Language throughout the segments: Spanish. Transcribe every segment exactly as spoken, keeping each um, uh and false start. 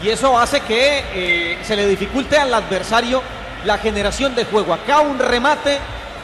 y eso hace que eh, se le dificulte al adversario la generación de juego. Acá un remate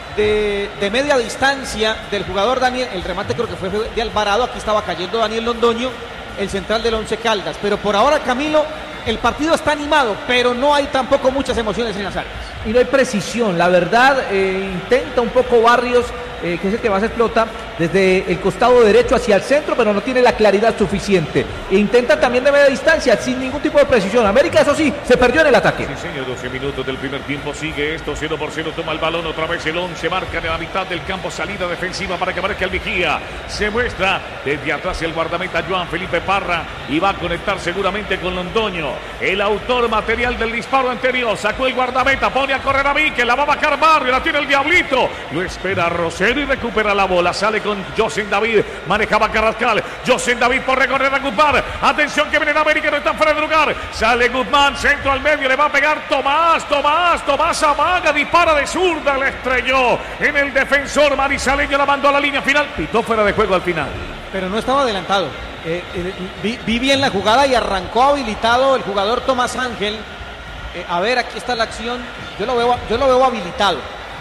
de, de media distancia del jugador Daniel, el remate creo que fue de Alvarado, aquí estaba cayendo Daniel Londoño, el central del Once Caldas, pero por ahora, Camilo, el partido está animado, pero no hay tampoco muchas emociones en las áreas. Y no hay precisión, la verdad, eh, intenta un poco Barrios, eh, que es el que más explota, desde el costado derecho hacia el centro, pero no tiene la claridad suficiente. E intenta también de media distancia, sin ningún tipo de precisión. América, eso sí, se perdió en el ataque. Sí, señor, doce minutos del primer tiempo, sigue esto, cero por cero, toma el balón otra vez el once, marca en la mitad del campo, salida defensiva para que marque el vigía. Se muestra desde atrás el guardameta Joan Felipe Parra y va a conectar seguramente con Londoño. El autor material del disparo anterior, sacó el guardameta, pone a correr a Víquez, la va a bajar Barrio, la tiene el Diablito, lo espera Rosero y recupera la bola, sale con José David, manejaba Carrascal, José David por recorrer a Guzmán, atención que viene en América, no está fuera de lugar, sale Guzmán, centro al medio, le va a pegar Tomás, Tomás, Tomás amaga, dispara de zurda, le estrelló en el defensor Manizaleño, la mandó a la línea final, pitó fuera de juego al final. Pero no estaba adelantado, eh, eh, vi, vi bien la jugada y arrancó habilitado el jugador Tomás Ángel. Eh, a ver, aquí está la acción, yo lo veo, yo lo veo habilitado.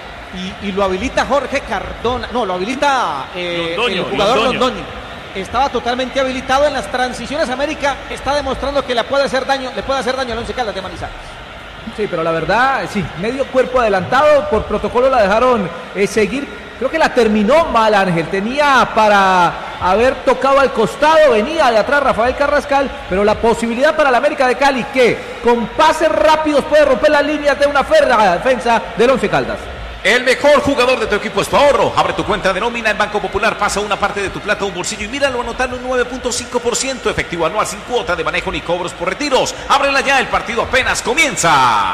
Y, y lo habilita Jorge Cardona, no, lo habilita eh, Londoño, el jugador Londoño. Londoño. Estaba totalmente habilitado en las transiciones. América está demostrando que le puede hacer daño, le puede hacer daño al Once Caldas de Manizales. Sí, pero la verdad, sí, medio cuerpo adelantado, por protocolo la dejaron eh, seguir. Creo que la terminó mal Ángel, tenía para haber tocado al costado, venía de atrás Rafael Carrascal, pero la posibilidad para la América de Cali que con pases rápidos puede romper las líneas de una férrea defensa del Once Caldas. El mejor jugador de tu equipo es tu ahorro. Abre tu cuenta de nómina en Banco Popular, pasa una parte de tu plata a un bolsillo y míralo anotando un nueve punto cinco por ciento efectivo anual sin cuota de manejo ni cobros por retiros. Ábrela ya, el partido apenas comienza.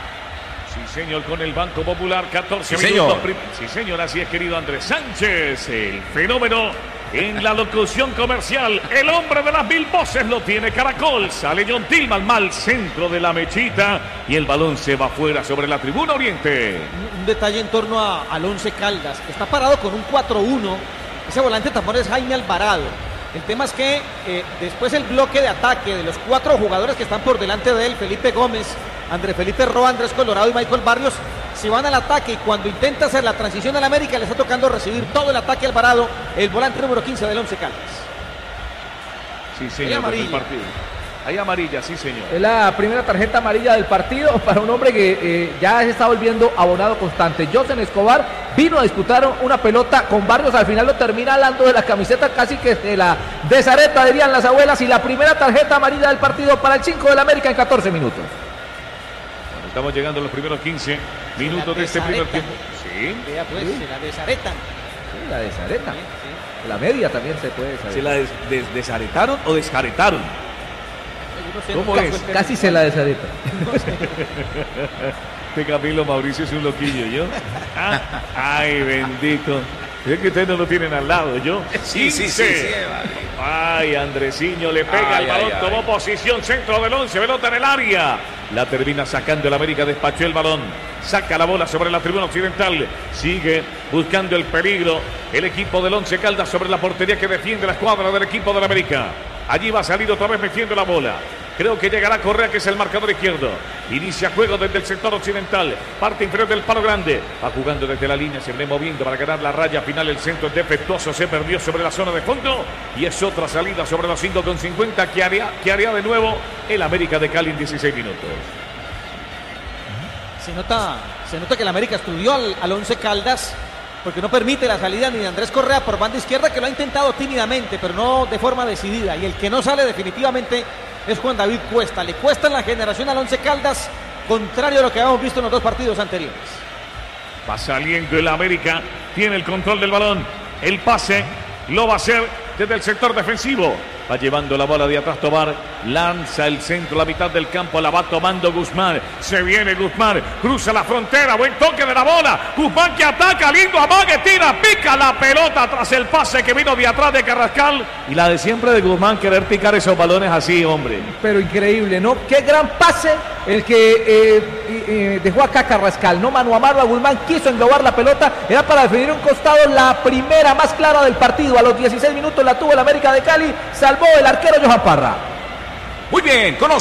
Sí, señor, con el Banco Popular, catorce Sí, minutos. señor. Sí, señor, así es, querido Andrés Sánchez, el fenómeno en la locución comercial. El hombre de las mil voces lo tiene Caracol. Sale John Tillman, mal centro de la mechita y el balón se va fuera sobre la tribuna oriente. Un, un detalle en torno a, al Once Caldas, está parado con un cuatro uno. Ese volante tambor es Jaime Alvarado. El tema es que eh, después el bloque de ataque de los cuatro jugadores que están por delante de él, Felipe Gómez, André Felipe Roa, Andrés Colorado y Michael Barrios, se van al ataque y cuando intenta hacer la transición al América le está tocando recibir todo el ataque a Alvarado, el volante número quince del Once Caldas. Sí, señor, del partido. Hay amarilla, sí, señor. Es la primera tarjeta amarilla del partido para un hombre que eh, ya se está volviendo abonado constante. José Escobar vino a disputar una pelota con Barrios, al final lo termina alando de la camiseta, casi que de la desareta, dirían las abuelas, y la primera tarjeta amarilla del partido para el cinco del América en catorce minutos. Bueno, estamos llegando a los primeros quince minutos de este primer tiempo. Sí. Vea pues, Sí. se la desaretan. Sí, la desareta. Sí, sí. La media también se puede saber. ¿Se la des des desaretaron o desjaretaron? Yo no sé, ¿Cómo nunca es? fue el Casi se la desareta. Este Camilo Mauricio es un loquillo, ¿yo? Ah, ay, bendito. Es que ustedes no lo tienen al lado, ¿yo? Sí, sí, sí, sí, Ay, Andresiño le pega Ay, el balón, ay, tomó ay. posición, centro del once, pelota en el área. La termina sacando el América, despachó el balón. Saca la bola sobre la tribuna occidental. Sigue buscando el peligro el equipo del Once Caldas sobre la portería que defiende la escuadra del equipo del América. Allí va a salir otra vez metiendo la bola. Creo que llegará Correa, que es el marcador izquierdo. Inicia juego desde el sector occidental. Parte inferior del palo grande. Va jugando desde la línea. Se viene moviendo para ganar la raya final. El centro es defectuoso. Se perdió sobre la zona de fondo. Y es otra salida sobre los cinco con cincuenta que haría, que haría de nuevo el América de Cali en dieciséis minutos. Se nota, se nota que el América estudió al, al Once Caldas porque no permite la salida ni de Andrés Correa por banda izquierda, que lo ha intentado tímidamente, pero no de forma decidida. Y el que no sale definitivamente es Juan David Cuesta. Le cuesta en la generación al Once Caldas, contrario a lo que habíamos visto en los dos partidos anteriores. Va saliendo el América, tiene el control del balón, el pase lo va a hacer desde el sector defensivo. Va llevando la bola de atrás Tobar, lanza el centro, la mitad del campo, la va tomando Guzmán. Se viene Guzmán, cruza la frontera, buen toque de la bola. Guzmán que ataca, lindo amague, tira, pica la pelota tras el pase que vino de atrás de Carrascal. Y la de siempre de Guzmán, querer picar esos balones así, hombre. Pero increíble, ¿no? Qué gran pase el que eh, eh, dejó acá Carrascal, ¿no? Mano a mano a Guzmán, quiso englobar la pelota, era para definir un costado, la primera más clara del partido. A los dieciséis minutos la tuvo el América de Cali, salvó el arquero Johan Parra. Muy bien, conoce.